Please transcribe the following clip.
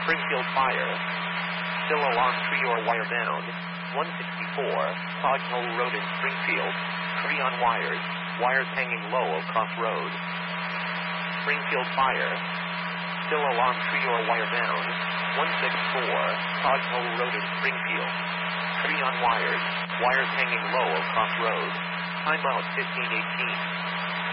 Springfield fire. Still alarm tree or wire down. 164, Cog Hole Road in Springfield. Tree on wires. Wires hanging low across road. Springfield fire. Still alarm tree or wire down. 164, Cog Hole Road in Springfield. Tree on wires. Wires hanging low across road. Time out 1518.